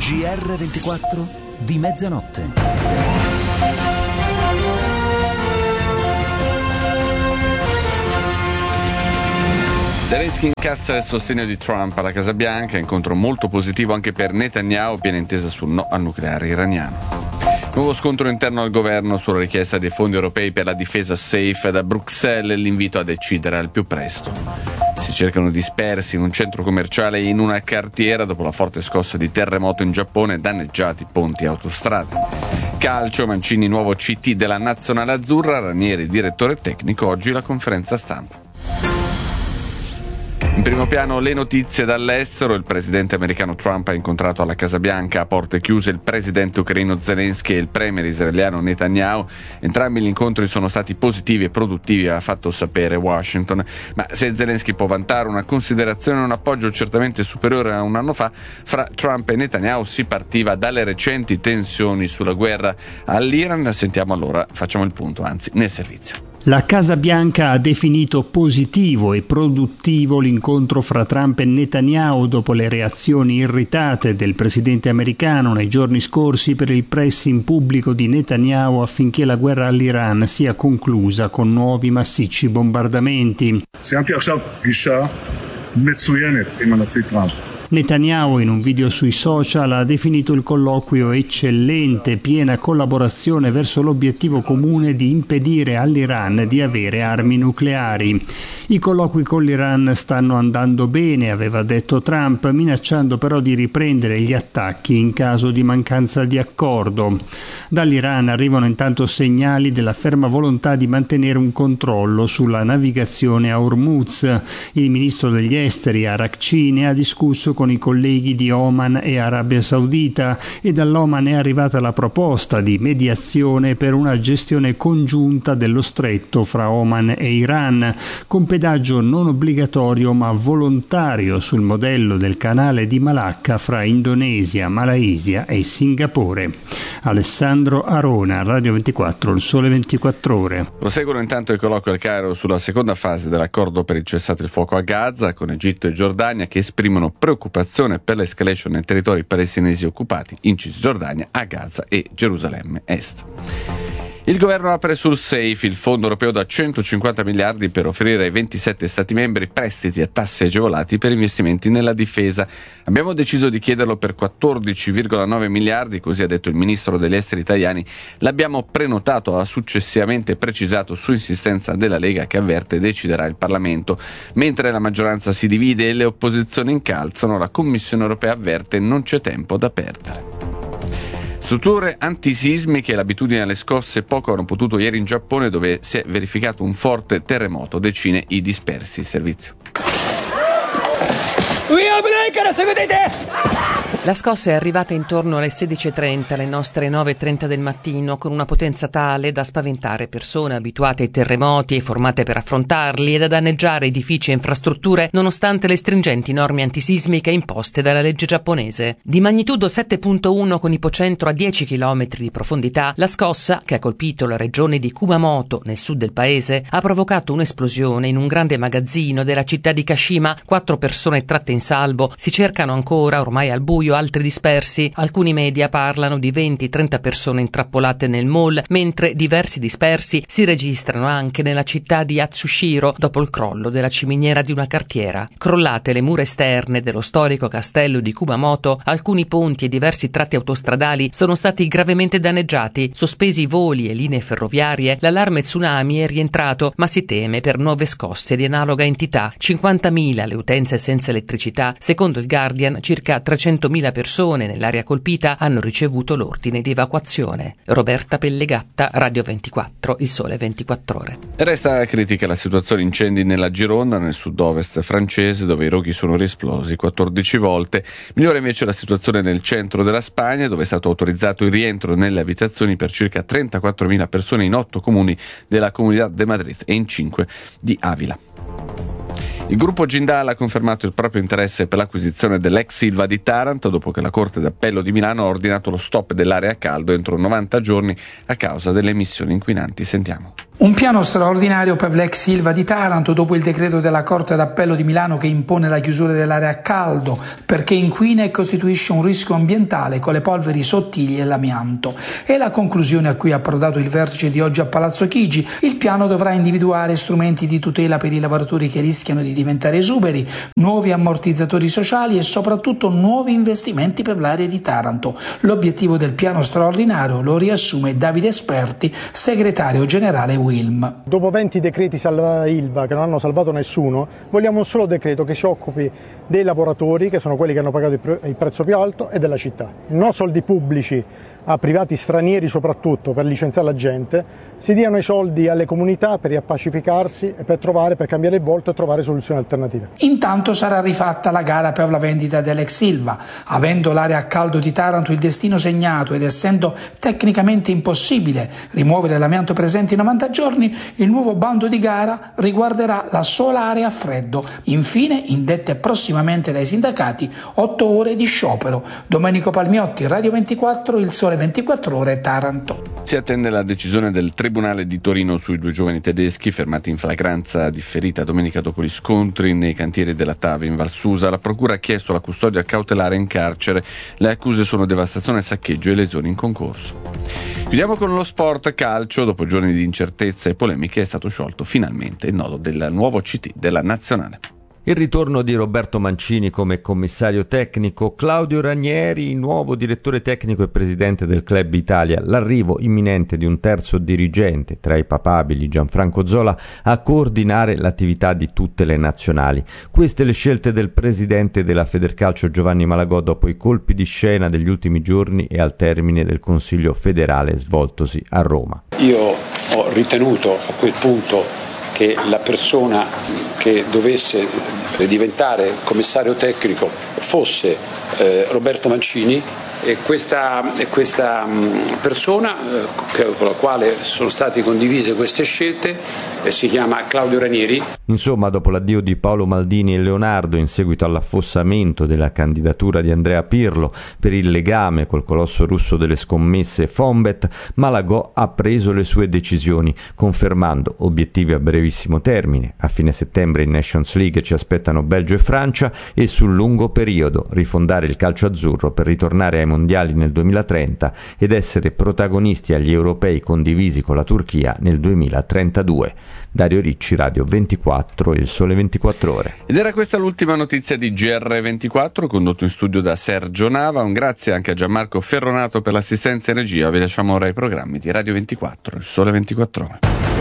GR24 di mezzanotte. Zelensky incassa il sostegno di Trump alla Casa Bianca, incontro molto positivo anche per Netanyahu, piena intesa sul no al nucleare iraniano. Nuovo scontro interno al governo sulla richiesta dei fondi europei per la difesa safe, da Bruxelles l'invito a decidere al più presto. Si cercano dispersi in un centro commerciale e in una cartiera dopo la forte scossa di terremoto in Giappone, danneggiati ponti e autostrade. Calcio, Mancini nuovo CT della Nazionale Azzurra, Ranieri direttore tecnico, oggi la conferenza stampa. In primo piano le notizie dall'estero. Il presidente americano Trump ha incontrato alla Casa Bianca a porte chiuse il presidente ucraino Zelensky e il premier israeliano Netanyahu. Entrambi gli incontri sono stati positivi e produttivi, ha fatto sapere Washington. Ma se Zelensky può vantare una considerazione e un appoggio certamente superiore a un anno fa, fra Trump e Netanyahu si partiva dalle recenti tensioni sulla guerra all'Iran. Sentiamo allora, facciamo il punto, anzi, nel servizio. La Casa Bianca ha definito positivo e produttivo l'incontro fra Trump e Netanyahu dopo le reazioni irritate del presidente americano nei giorni scorsi per il pressing pubblico di Netanyahu affinché la guerra all'Iran sia conclusa con nuovi massicci bombardamenti. Netanyahu in un video sui social ha definito il colloquio eccellente, piena collaborazione verso l'obiettivo comune di impedire all'Iran di avere armi nucleari. I colloqui con l'Iran stanno andando bene, aveva detto Trump, minacciando però di riprendere gli attacchi in caso di mancanza di accordo. Dall'Iran arrivano intanto segnali della ferma volontà di mantenere un controllo sulla navigazione a Hormuz. Il ministro degli esteri Arakci ne ha discusso con i colleghi di Oman e Arabia Saudita e dall'Oman è arrivata la proposta di mediazione per una gestione congiunta dello stretto fra Oman e Iran, con pedaggio non obbligatorio ma volontario sul modello del canale di Malacca fra Indonesia, Malaysia e Singapore. Alessandro Arona, Radio 24, Il Sole 24 Ore. Proseguono intanto i colloqui al Cairo sulla seconda fase dell'accordo per il cessate il fuoco a Gaza, con Egitto e Giordania che esprimono preoccupazione per l'escalation nei territori palestinesi occupati in Cisgiordania, a Gaza e Gerusalemme Est. Il governo apre sul SAFE, il fondo europeo da 150 miliardi per offrire ai 27 Stati membri prestiti a tassi agevolati per investimenti nella difesa. Abbiamo deciso di chiederlo per 14,9 miliardi, così ha detto il ministro degli esteri italiani. L'abbiamo prenotato, ha successivamente precisato su insistenza della Lega che avverte deciderà il Parlamento. Mentre la maggioranza si divide e le opposizioni incalzano, la Commissione europea avverte non c'è tempo da perdere. Strutture antisismiche e l'abitudine alle scosse poco hanno potuto ieri in Giappone, dove si è verificato un forte terremoto, decine i dispersi. Servizio. La scossa è arrivata intorno alle 16:30, alle nostre 9:30 del mattino, con una potenza tale da spaventare persone abituate ai terremoti e formate per affrontarli e da danneggiare edifici e infrastrutture nonostante le stringenti norme antisismiche imposte dalla legge giapponese. Di magnitudo 7.1 con ipocentro a 10 km di profondità, la scossa, che ha colpito la regione di Kumamoto nel sud del paese, ha provocato un'esplosione in un grande magazzino della città di Kashima. 4 persone tratte in salvo, si cercano ancora, ormai al buio, altri dispersi. Alcuni media parlano di 20-30 persone intrappolate nel mall, mentre diversi dispersi si registrano anche nella città di Atsushiro dopo il crollo della ciminiera di una cartiera. Crollate le mura esterne dello storico castello di Kumamoto, alcuni ponti e diversi tratti autostradali sono stati gravemente danneggiati, sospesi i voli e linee ferroviarie, l'allarme tsunami è rientrato, ma si teme per nuove scosse di analoga entità. 50.000 le utenze senza elettricità. Secondo il Guardian, circa 300.000 persone nell'area colpita hanno ricevuto l'ordine di evacuazione. Roberta Pellegatta, Radio 24, Il Sole 24 Ore. Resta critica la situazione incendi nella Gironda, nel sud-ovest francese, dove i roghi sono riesplosi 14 volte. Migliore invece la situazione nel centro della Spagna, dove è stato autorizzato il rientro nelle abitazioni per circa 34.000 persone in 8 comuni della Comunidad de Madrid e in 5 di Avila. Il gruppo Jindal ha confermato il proprio interesse per l'acquisizione dell'ex Silva di Taranto dopo che la Corte d'Appello di Milano ha ordinato lo stop dell'area a caldo entro 90 giorni a causa delle emissioni inquinanti. Sentiamo. Un piano straordinario per l'ex Ilva di Taranto dopo il decreto della Corte d'Appello di Milano che impone la chiusura dell'area a caldo perché inquina e costituisce un rischio ambientale con le polveri sottili e l'amianto. È la conclusione a cui ha approdato il vertice di oggi a Palazzo Chigi. Il piano dovrà individuare strumenti di tutela per i lavoratori che rischiano di diventare esuberi, nuovi ammortizzatori sociali e soprattutto nuovi investimenti per l'area di Taranto. L'obiettivo del piano straordinario lo riassume Davide Esperti, segretario generale Wilm. Dopo 20 decreti salva Ilva che non hanno salvato nessuno, vogliamo un solo decreto che si occupi dei lavoratori, che sono quelli che hanno pagato il prezzo più alto, e della città. Non soldi pubblici a privati stranieri soprattutto per licenziare la gente, si diano i soldi alle comunità per riappacificarsi e per cambiare il volto e trovare soluzioni alternative. Intanto sarà rifatta la gara per la vendita dell'ex Ilva. Avendo l'area a caldo di Taranto il destino segnato ed essendo tecnicamente impossibile rimuovere l'amianto presente in 90 giorni, il nuovo bando di gara riguarderà la sola area a freddo. Infine, indette prossimamente dai sindacati, 8 ore di sciopero. Domenico Palmiotti, Radio 24, Il Sole 24 Ore, Taranto. Si attende la decisione del Tribunale di Torino sui 2 giovani tedeschi fermati in flagranza differita domenica dopo gli scontri nei cantieri della TAV in Valsusa. La procura ha chiesto la custodia cautelare in carcere. Le accuse sono devastazione, saccheggio e lesioni in concorso. Chiudiamo con lo sport calcio. Dopo giorni di incertezza e polemiche è stato sciolto finalmente il nodo del nuovo CT della Nazionale. Il ritorno di Roberto Mancini come commissario tecnico, Claudio Ranieri, nuovo direttore tecnico e presidente del Club Italia, l'arrivo imminente di un terzo dirigente, tra i papabili Gianfranco Zola, a coordinare l'attività di tutte le nazionali. Queste le scelte del presidente della Federcalcio Giovanni Malagò dopo i colpi di scena degli ultimi giorni e al termine del Consiglio federale svoltosi a Roma. Io ho ritenuto a quel punto che la persona che dovesse diventare commissario tecnico fosse Roberto Mancini, e questa persona con la quale sono state condivise queste scelte si chiama Claudio Ranieri. Insomma, dopo l'addio di Paolo Maldini e Leonardo in seguito all'affossamento della candidatura di Andrea Pirlo per il legame col colosso russo delle scommesse Fonbet, Malagò ha preso le sue decisioni, confermando obiettivi a brevissimo termine. A fine settembre in Nations League ci aspettano Belgio e Francia, e sul lungo periodo rifondare il calcio azzurro per ritornare ai mondiali nel 2030 ed essere protagonisti agli europei condivisi con la Turchia nel 2032. Dario Ricci, Radio 24, Il Sole 24 Ore. Ed era questa l'ultima notizia di GR24, condotto in studio da Sergio Nava. Un grazie anche a Gianmarco Ferronato per l'assistenza e regia. Vi lasciamo ora ai programmi di Radio 24, Il Sole 24 Ore.